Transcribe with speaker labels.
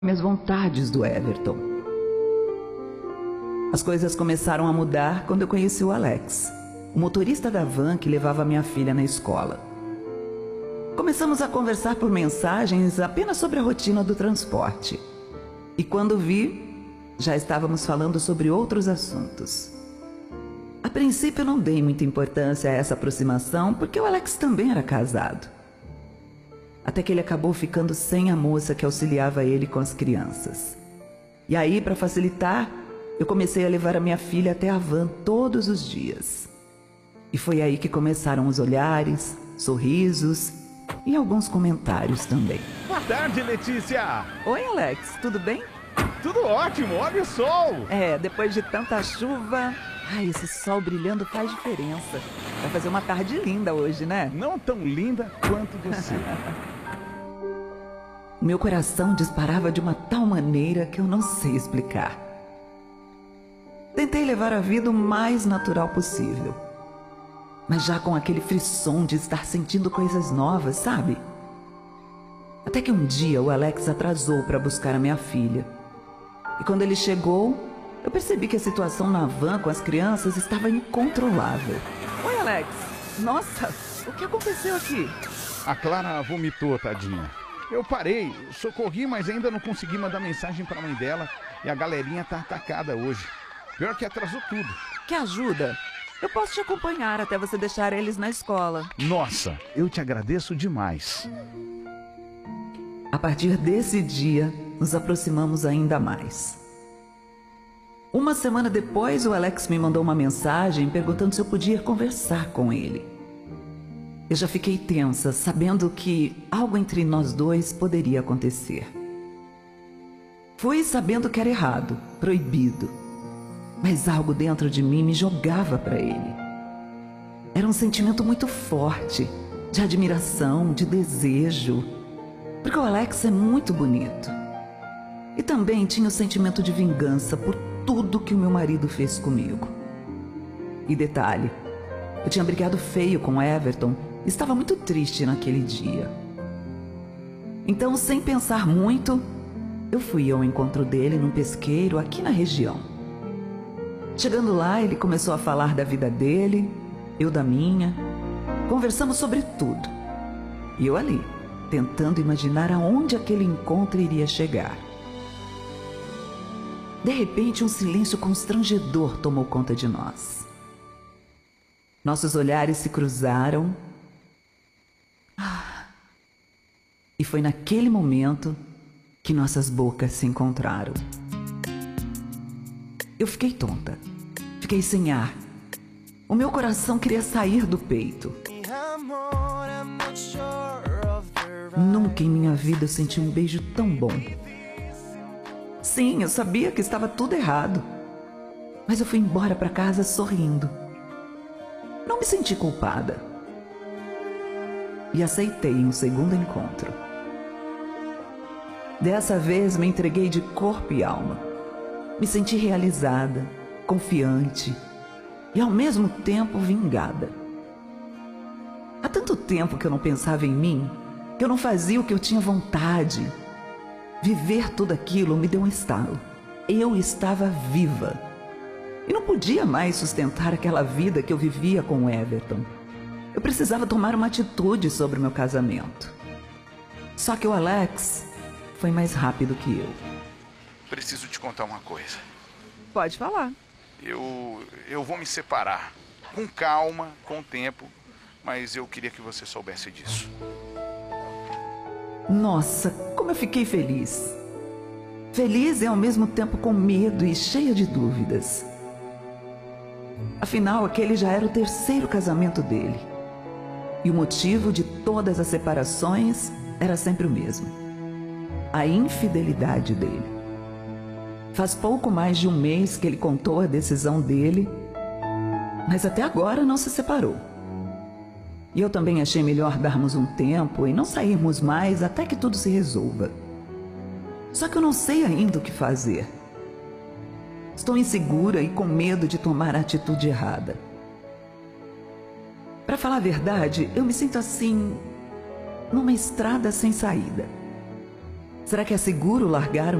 Speaker 1: minhas vontades do Everton. As coisas começaram a mudar quando eu conheci o Alex, o motorista da van que levava minha filha na escola. Começamos a conversar por mensagens apenas sobre a rotina do transporte. E quando vi, já estávamos falando sobre outros assuntos. A princípio eu não dei muita importância a essa aproximação porque o Alex também era casado. Até que ele acabou ficando sem a moça que auxiliava ele com as crianças. E aí, para facilitar, eu comecei a levar a minha filha até a van todos os dias. E foi aí que começaram os olhares, sorrisos e alguns comentários também.
Speaker 2: Boa tarde, Letícia!
Speaker 1: Oi, Alex, tudo bem?
Speaker 2: Tudo ótimo, olha o sol!
Speaker 1: Depois de tanta chuva... esse sol brilhando faz diferença. Vai fazer uma tarde linda hoje, né?
Speaker 2: Não tão linda quanto você.
Speaker 1: Meu coração disparava de uma tal maneira que eu não sei explicar. Tentei levar a vida o mais natural possível, mas já com aquele frisson de estar sentindo coisas novas, sabe? Até que um dia o Alex atrasou para buscar a minha filha. E quando ele chegou, eu percebi que a situação na van com as crianças estava incontrolável. Oi, Alex. Nossa, o que aconteceu aqui?
Speaker 2: A Clara vomitou, tadinha. Eu parei, socorri, mas ainda não consegui mandar mensagem para a mãe dela e a galerinha tá atacada hoje. Pior que atrasou tudo.
Speaker 1: Que ajuda? Eu posso te acompanhar até você deixar eles na escola.
Speaker 2: Nossa, eu te agradeço demais.
Speaker 1: A partir desse dia, nos aproximamos ainda mais. Uma semana depois, o Alex me mandou uma mensagem perguntando se eu podia conversar com ele. Eu já fiquei tensa, sabendo que algo entre nós dois poderia acontecer. Fui sabendo que era errado, proibido, mas algo dentro de mim me jogava para ele. Era um sentimento muito forte, de admiração, de desejo, porque o Alex é muito bonito. E também tinha o sentimento de vingança por tudo que o meu marido fez comigo. E detalhe, eu tinha brigado feio com o Everton e estava muito triste naquele dia. Então, sem pensar muito, eu fui ao encontro dele num pesqueiro aqui na região. Chegando lá, ele começou a falar da vida dele, eu da minha. Conversamos sobre tudo. E eu ali, tentando imaginar aonde aquele encontro iria chegar. De repente, um silêncio constrangedor tomou conta de nós. Nossos olhares se cruzaram. E foi naquele momento que nossas bocas se encontraram. Eu fiquei tonta. Fiquei sem ar. O meu coração queria sair do peito. Nunca em minha vida eu senti um beijo tão bom. Sim, eu sabia que estava tudo errado. Mas eu fui embora para casa sorrindo. Não me senti culpada. E aceitei um segundo encontro. Dessa vez me entreguei de corpo e alma. Me senti realizada, confiante e ao mesmo tempo vingada. Há tanto tempo que eu não pensava em mim, que eu não fazia o que eu tinha vontade. Viver tudo aquilo me deu um estalo. Eu estava viva. E não podia mais sustentar aquela vida que eu vivia com o Everton. Eu precisava tomar uma atitude sobre o meu casamento. Só que o Alex foi mais rápido que eu.
Speaker 2: Preciso te contar uma coisa.
Speaker 1: Pode falar.
Speaker 2: Eu vou me separar. Com calma, com o tempo. Mas eu queria que você soubesse disso.
Speaker 1: Nossa, como eu fiquei feliz. Feliz e ao mesmo tempo com medo e cheia de dúvidas. Afinal, aquele já era o terceiro casamento dele. E o motivo de todas as separações era sempre o mesmo: a infidelidade dele. Faz pouco mais de um mês que ele contou a decisão dele, mas até agora não se separou. E eu também achei melhor darmos um tempo e não sairmos mais até que tudo se resolva. Só que eu não sei ainda o que fazer. Estou insegura e com medo de tomar a atitude errada. Para falar a verdade, eu me sinto assim, numa estrada sem saída. Será que é seguro largar